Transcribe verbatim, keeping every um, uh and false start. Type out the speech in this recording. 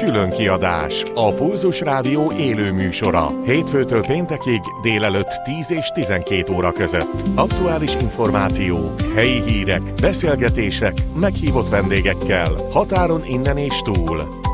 külön kiadás, a Pulzus Rádió élő műsora. Hétfőtől péntekig délelőtt tíz és tizenkét óra között. Aktuális információk, helyi hírek, beszélgetések, meghívott vendégekkel, határon innen és túl.